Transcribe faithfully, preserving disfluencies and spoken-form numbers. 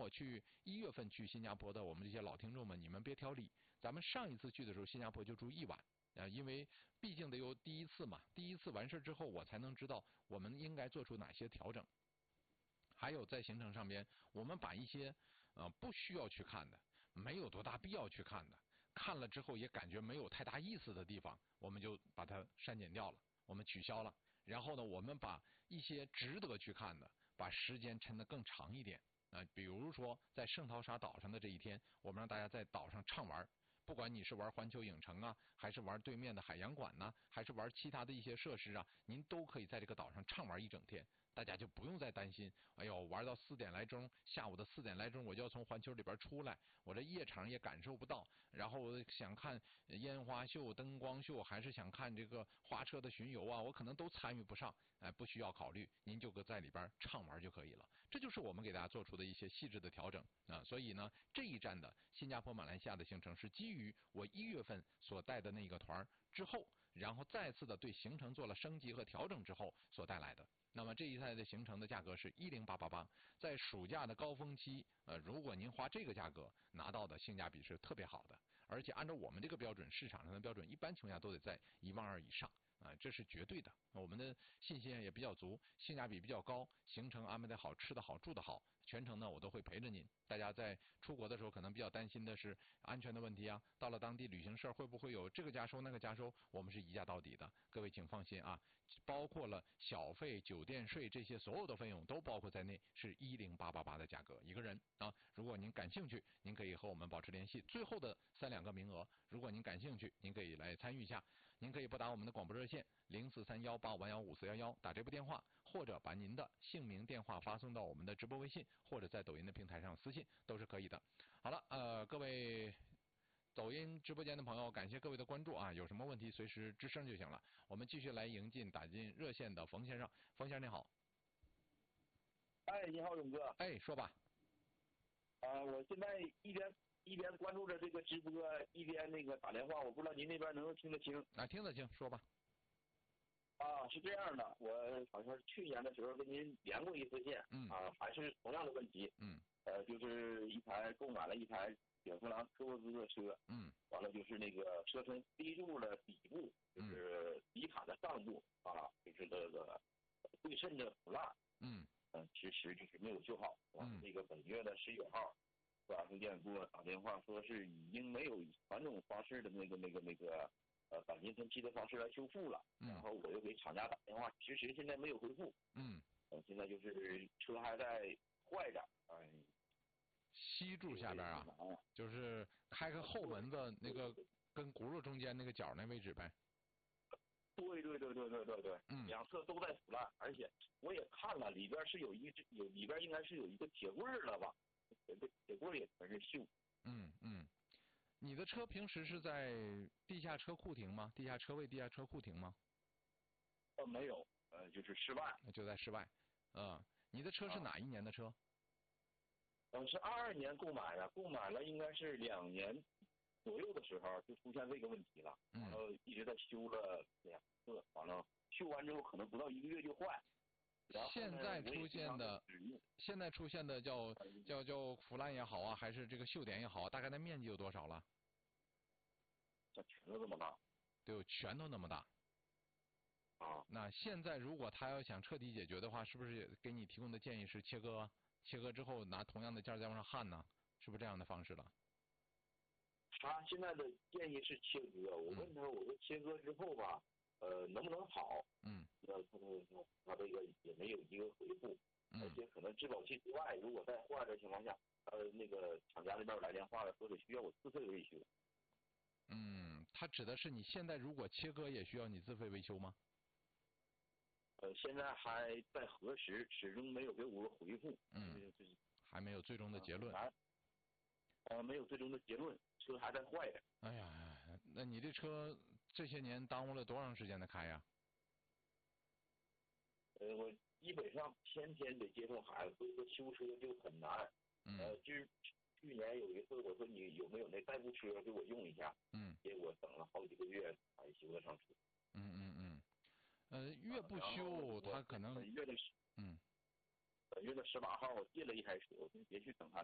我去一月份去新加坡的我们这些老听众们，你们别挑理，咱们上一次去的时候，新加坡就住一晚。啊，因为毕竟得有第一次嘛，第一次完事之后，我才能知道我们应该做出哪些调整。还有在行程上边，我们把一些呃不需要去看的、没有多大必要去看的，看了之后也感觉没有太大意思的地方，我们就把它删减掉了，我们取消了。然后呢，我们把一些值得去看的，把时间抻得更长一点啊、呃。比如说在圣淘沙岛上的这一天，我们让大家在岛上畅玩。不管你是玩环球影城啊，还是玩对面的海洋馆呢、啊，还是玩其他的一些设施啊，您都可以在这个岛上畅玩一整天，大家就不用再担心，哎呦，玩到四点来钟，下午的四点来钟我就要从环球里边出来，我这夜场也感受不到，然后我想看烟花秀、灯光秀，还是想看这个花车的巡游啊，我可能都参与不上，哎，不需要考虑，您就搁在里边畅玩就可以了。这就是我们给大家做出的一些细致的调整啊，所以呢，这一站的新加坡、马来西亚的行程是基于于我一月份所带的那个团之后，然后再次的对行程做了升级和调整之后所带来的。那么这一赛的行程的价格是一零八八八，在暑假的高峰期，呃，如果您花这个价格拿到的性价比是特别好的，而且按照我们这个标准，市场上的标准，一般情况下都得在一万二以上。啊，这是绝对的，我们的信心也比较足，性价比比较高，行程安排的好，吃的好，住的好，全程呢我都会陪着您。大家在出国的时候可能比较担心的是安全的问题啊，到了当地旅行社会不会有这个加收那个加收，我们是一价到底的，各位请放心啊，包括了小费、酒店税这些所有的费用都包括在内，是一零八八八的价格一个人啊。如果您感兴趣，您可以和我们保持联系，最后的三两个名额，如果您感兴趣，您可以来参与一下，您可以拨打我们的广播热线零四三幺八五幺五四幺幺打这部电话，或者把您的姓名、电话发送到我们的直播微信，或者在抖音的平台上私信都是可以的。好了，呃，各位抖音直播间的朋友，感谢各位的关注啊！有什么问题随时吱声就行了。我们继续来迎进打进热线的冯先生，冯先生你好。 哎，你好，勇哥。 哎，说吧。 啊、呃，我现在一边一边关注着这个直播，一边那个打电话，我不知道您那边能不能听得清。 啊，听得清，说吧。 啊，是这样的，我好像是去年的时候跟您连过一次线， 嗯， 啊，还是同样的问题， 嗯， 呃，就是一台购买了一台雪佛兰科沃兹的车， 嗯， 完了就是那个车身 C 柱的底部，就是底盘的上部啊，就是这个对称的腐烂， 嗯， 嗯，其实就是没有修好， 嗯， 这个本月的十九号，四 S 店给我打电话说是已经没有传统方式的那个那个那个。呃，钣金喷漆的方式来修复了， 嗯、 然后我又给厂家打电话，其实现在没有回复。 嗯， 呃，现在就是车还在坏着，哎。 吸柱下边啊，就是开开后门子那个跟轱辘中间那个角那位置呗。 对对对对对对对， 嗯， 两侧都在腐烂，而且我也看了，里边是有一只有里边应该是有一个铁棍了吧，这个铁棍也全是锈。 嗯嗯。你的车平时是在地下车库停吗？地下车位、地下车库停吗？ 呃，没有，呃，就是室外。 就在室外，嗯，你的车是哪一年的车？ 嗯、呃，是二二年购买的，购买了应该是两年左右的时候就出现这个问题了，完了一直在修了两次，完了修完之后可能不到一个月就坏。 现在出现的，现在出现的叫叫叫腐烂也好啊，还是这个锈点也好啊，大概的面积有多少了？ 像拳头这么大， 对，拳头那么大。 啊， 那现在如果他要想彻底解决的话，是不是给你提供的建议是切割？切割之后拿同样的件再往上焊呢？是不是这样的方式了？ 他现在的建议是切割，我问他，我说切割之后吧，呃，能不能好？ 嗯， 那他他他这个也没有一个回复， 嗯， 而且可能质保期之外，如果在坏的情况下，呃，那个厂家那边来电话了，说得需要我自费维修。 嗯，他指的是你现在如果切割也需要你自费维修吗？ 呃，现在还在核实，始终没有给我回复。 嗯， 就是还没有最终的结论。 啊，呃，没有最终的结论，车还在坏着。 哎呀，那你这车这些年耽误了多长时间的开呀？ 呃，我基本上天天得接送孩子，所以说修车就很难。 嗯。 呃，就是去年有一次，我说你有没有那代步车给我用一下？ 嗯。 结果等了好几个月才修得上车。 嗯嗯嗯。呃，越不修，他可能。 本月的嗯。 本月的十八号，我借了一台车，我说别去等他。